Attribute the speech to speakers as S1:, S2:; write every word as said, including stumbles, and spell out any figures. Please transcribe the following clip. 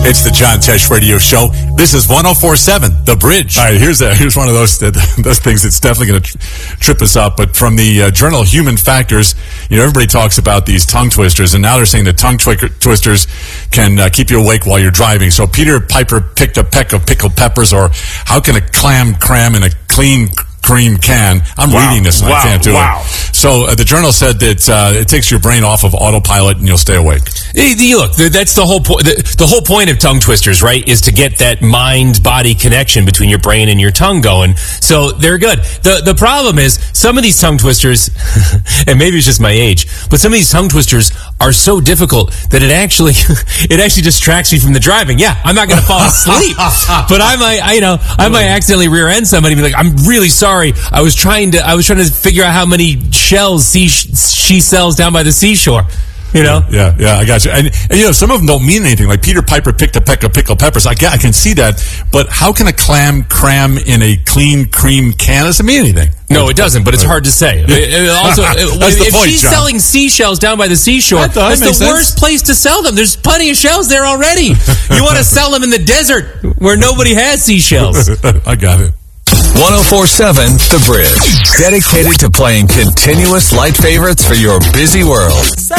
S1: It's the John Tesh Radio Show. This is one oh four point seven, The Bridge. All right, here's a, here's one of those those things that's definitely going to trip us up. But from the uh, journal Human Factors, you know, everybody talks about these tongue twisters, and now they're saying that tongue twi- twisters can uh, keep you awake while you're driving. So Peter Piper picked a peck of pickled peppers, or how can a clam cram in a clean cream can? I'm wow. reading this and wow. I can't do wow. it. So uh, the journal said that uh, it takes your brain off of autopilot and you'll stay awake.
S2: Hey, look, that's the whole point. The, the whole point of tongue twisters, right, is to get that mind-body connection between your brain and your tongue going. So they're good. The the problem is some of these tongue twisters, and maybe it's just my age, but some of these tongue twisters are so difficult that it actually it actually distracts me from the driving. Yeah, I'm not going to fall asleep, but I might, I, you know, I might accidentally rear end somebody and be like, I'm really sorry. I was trying to I was trying to figure out how many shells she, she sells down by the seashore. You know?
S1: Yeah, yeah, I got you. And, and, you know, some of them don't mean anything. Like Peter Piper picked a peck of pickled peppers. I, get, I can see that. But how can a clam cram in a clean cream can? Doesn't mean anything.
S2: No, it doesn't, but it's hard to say. It, it also,
S1: that's
S2: if
S1: the point,
S2: she's
S1: John.
S2: selling seashells down by the seashore, that's the
S1: sense.
S2: worst place to sell them. There's plenty of shells there already. You want to sell them in the desert where nobody has seashells.
S1: I got it.
S3: one oh four point seven The Bridge. Dedicated to playing continuous light favorites for your busy world.